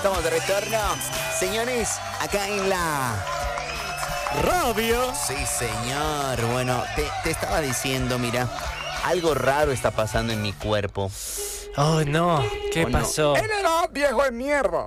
estamos de retorno. Señores, acá en la radio. Sí, señor. Bueno, te estaba diciendo, mira, algo raro está pasando en mi cuerpo. Oh, no. ¿Qué pasó? ¡Él era viejo de mierda!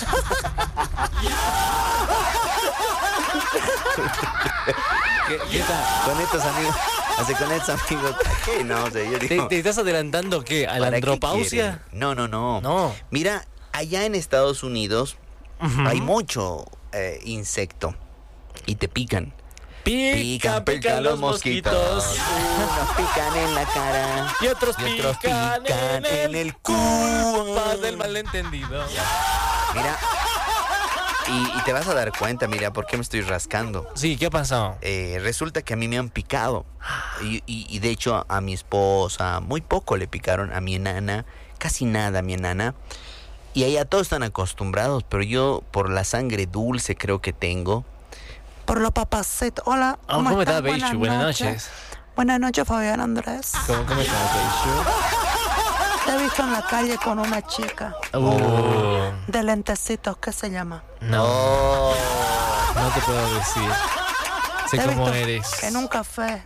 ¿Qué tal? Con estos amigos. Con estos amigos. ¿Qué? No, o sea, yo digo, ¿Te estás adelantando qué? ¿A la andropausia? No. Mira, allá en Estados Unidos hay mucho insecto y te pican. Pican los mosquitos. Unos pican en la cara y otros pican en el culpa del malentendido. Mira, y te vas a dar cuenta, mira, por qué me estoy rascando. Sí, ¿qué ha pasado? Resulta que a mí me han picado. Y de hecho a mi esposa muy poco le picaron, a mi enana casi nada, a mi enana. Y allá todos están acostumbrados, pero yo por la sangre dulce creo que tengo. Por lo papacito. Hola, ¿cómo estás, Beishu? Buenas noches. Buenas noches, Fabián Andrés. ¿Cómo estás, Beishu? Te he visto en la calle con una chica. De lentecitos, ¿qué se llama? No te puedo decir. Sé Te he cómo visto eres. en un café.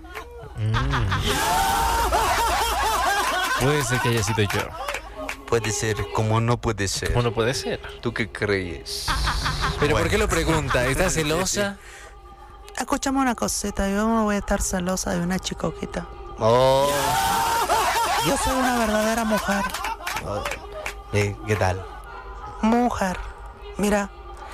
Puede ser que haya sido yo. Puede ser, como no puede ser. ¿Cómo no puede ser? ¿Tú qué crees? ¿Pero Bueno. por qué lo pregunta? ¿Estás celosa? Escúchame una cosita, yo no voy a estar celosa de una chicoquita. Oh. Yo soy una verdadera mujer. ¿Qué tal? Mujer. Mira.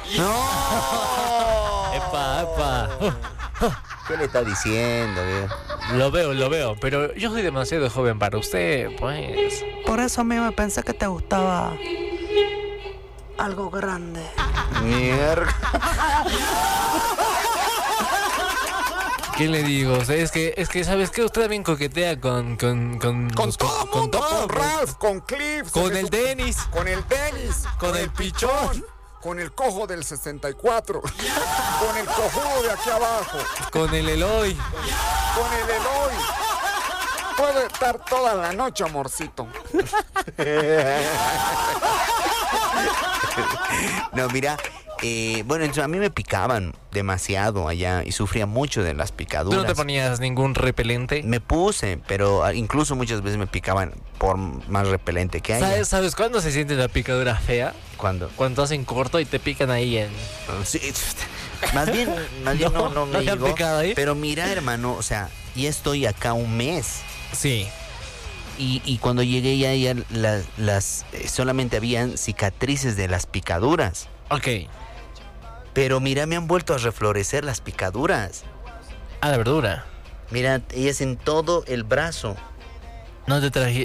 ¡No! Epa. ¿Qué le está diciendo, viejo? Lo veo, pero yo soy demasiado joven para usted, pues. Por eso a mí me pensé que te gustaba algo grande. Mierda. ¿Qué le digo? O sea, es que ¿sabes qué? Usted también coquetea con Con todo mundo, con pues. Ralph, con Cliff. Con el Dennis. Con el Dennis. Con el pichón. Con el cojo del 64. Con el cojudo de aquí abajo. Con el Eloy. Con el Eloy. Puedo estar toda la noche, amorcito. No, mira, bueno, a mí me picaban demasiado allá y sufría mucho de las ¿Tú picaduras. no te ponías ningún repelente? Me puse, pero incluso muchas veces me picaban por más repelente que haya. ¿Sabes cuándo se siente la picadura fea? ¿Cuándo? Cuando hacen corto y te pican ahí en... Sí, más bien no me ¿no te han llegó. picado ahí? Pero mira, hermano, o sea, ya estoy acá un mes. Sí. Y cuando llegué ya solamente habían cicatrices de las picaduras. Ok. Pero mira, me han vuelto a reflorecer las picaduras. La verdura. Mira, ellas en todo el brazo. ¿No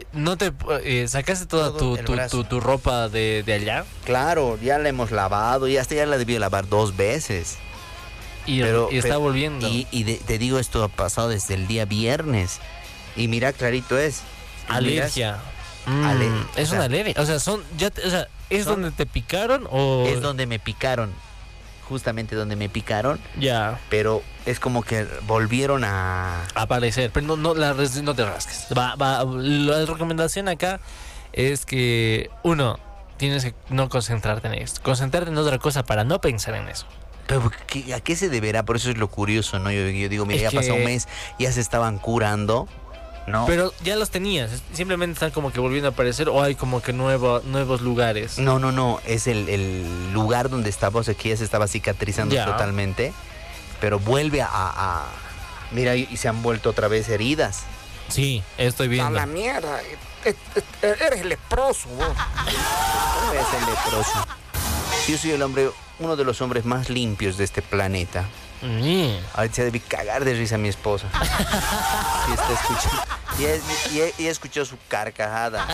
te sacaste toda Todo el brazo. tu ropa de allá? Claro, ya la hemos lavado y hasta ya la debí lavar 2 veces. Y está volviendo. Te digo, esto ha pasado desde el día viernes. Y mira, clarito es. Alergia. Es una alergia. O sea, ¿es donde te picaron o...? Es donde me picaron. Justamente donde me picaron. Ya. Pero es como que volvieron a aparecer. Pero no te rasques. La recomendación acá es que, uno, tienes que no concentrarte en esto. Concentrarte en otra cosa para no pensar en eso. Pero ¿a qué se deberá? Por eso es lo curioso, ¿no? Yo digo, mira, ya pasó un mes, ya se estaban curando, ¿no? Pero ya los tenías, simplemente están como que volviendo a aparecer o hay como que nuevos lugares. No, es el lugar donde estaba, o sea, que ya se estaba cicatrizando totalmente, pero vuelve a mira, y se han vuelto otra vez heridas. Sí, estoy viendo. A la mierda, eres leproso, vos. ¿Cómo es el leproso? Yo soy uno de los hombres más limpios de este planeta. Ahorita se debe cagar de risa mi esposa. Y está escuchando. Y he escuchado su carcajada.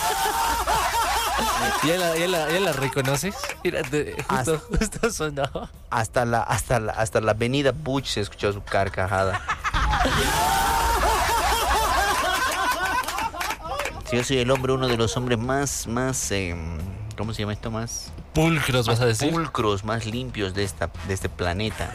¿Ya la reconoces? Mira, justo sonó. Hasta la avenida Butch se escuchó su carcajada. Yo soy uno de los hombres más ¿cómo se llama esto? Más pulcros, vas a decir. Pulcros, más limpios de este planeta.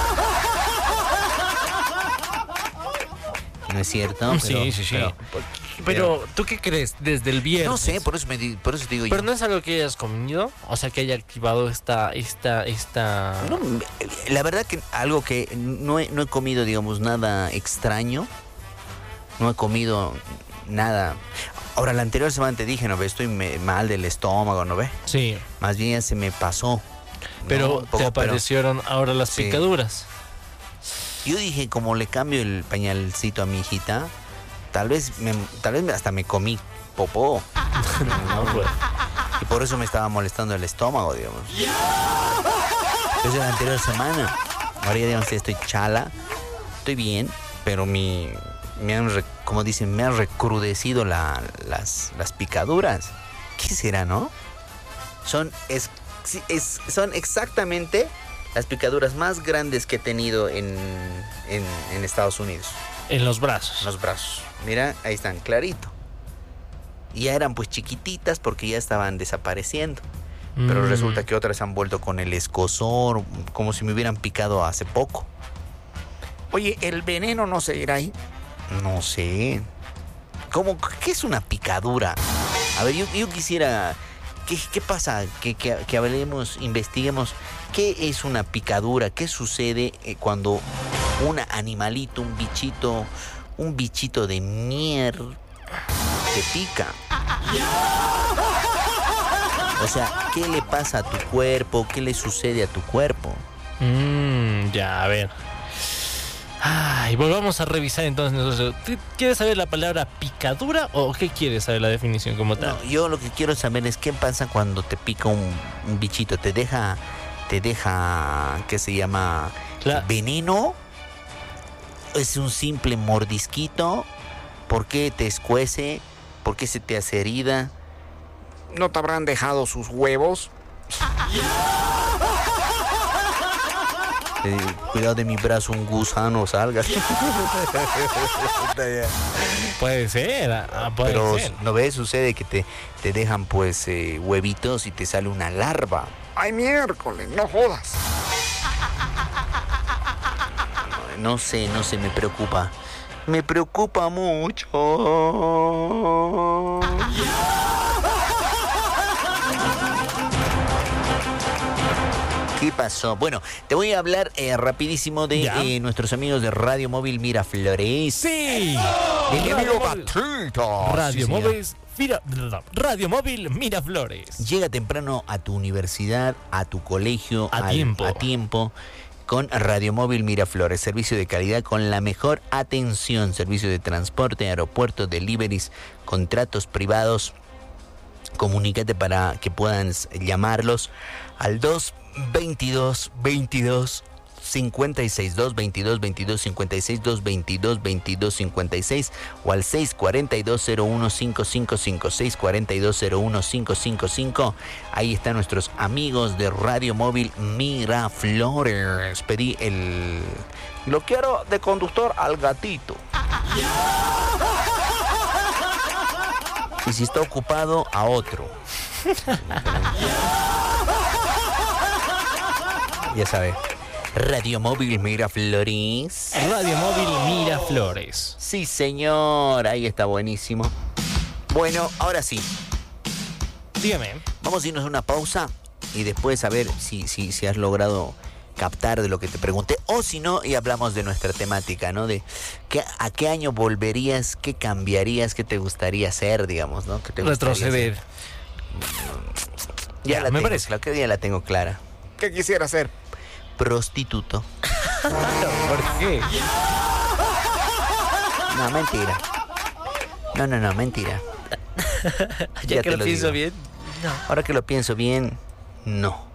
¿No es cierto? Sí. Pero, Pero, ¿tú qué crees? Desde el viernes. No sé, por eso te digo yo. Pero no es algo que hayas comido, o sea, que haya activado esta... No, la verdad que algo que no he comido, digamos, nada extraño. No he comido nada. Ahora, la anterior semana te dije, ¿no ves? Estoy mal del estómago, ¿no ves? Sí. Más bien ya se me pasó. Pero ¿no? te aparecieron ahora las picaduras. Yo dije, como le cambio el pañalcito a mi hijita, tal vez hasta me comí popó. No, pues. Y por eso me estaba molestando el estómago, digamos. Eso es la anterior semana. Ahora ya, digamos, estoy chala. Estoy bien, pero como dicen, me han recrudecido las picaduras. ¿Qué será, no? Son exactamente las picaduras más grandes que he tenido en Estados Unidos. En los brazos. En los brazos. Mira, ahí están, clarito. Y ya eran pues chiquititas porque ya estaban desapareciendo. Pero resulta que otras han vuelto con el escozor, como si me hubieran picado hace poco. Oye, ¿el veneno no se irá ahí? No sé. ¿Qué es una picadura? A ver, yo quisiera... ¿Qué pasa? Que hablemos, investiguemos. ¿Qué es una picadura? ¿Qué sucede cuando un animalito, un bichito de mierda te pica? O sea, ¿qué le pasa a tu cuerpo? ¿Qué le sucede a tu cuerpo? Ya, a ver. Ay, volvamos a revisar entonces. ¿Quieres saber la palabra picadura o qué quieres saber la definición como tal? No, yo lo que quiero saber es qué pasa cuando te pica un bichito. ¿Te deja, qué se llama? ¿Veneno? ¿Es un simple mordisquito? ¿Por qué te escuece? ¿Por qué se te hace herida? ¿No te habrán dejado sus huevos? Cuidado de mi brazo, un gusano salga. Puede ser, Pero ser. ¿no ves? Sucede que te dejan pues huevitos y te sale una larva. ¡Ay, miércoles! ¡No jodas! No sé, me preocupa. Me preocupa mucho. ¿Qué pasó? Bueno, te voy a hablar rapidísimo de nuestros amigos de Radio Móvil Miraflores. ¡Sí! Mi amigo Gatito. Radio Móvil Miraflores. Llega temprano a tu universidad, a tu colegio, a tiempo. Con Radio Móvil Miraflores, servicio de calidad con la mejor atención, servicio de transporte, aeropuerto, deliveries, contratos privados. Comunícate para que puedan llamarlos al 222 56 222 22 56 222 22 56 o al 642 01 555 642 01 555. Ahí están nuestros amigos de Radio Móvil Miraflores. Pedí lo quiero de conductor al Gatito. Y si está ocupado, a otro. Ya sabe. Radio Móvil Miraflores. Radio Móvil Miraflores. Sí, señor. Ahí está buenísimo. Bueno, ahora sí. Dígame. Vamos a irnos a una pausa y después a ver si has logrado captar de lo que te pregunté. O si no, y hablamos de nuestra temática, ¿no? De a qué año volverías, qué cambiarías, qué te gustaría hacer, digamos, ¿no? ¿Qué te retroceder? Ya la tengo, claro, que ya la tengo clara. ¿Qué quisiera hacer? Prostituto. ¿Por qué? No, mentira. No, mentira. Ya que lo pienso bien. No. Ahora que lo pienso bien, no.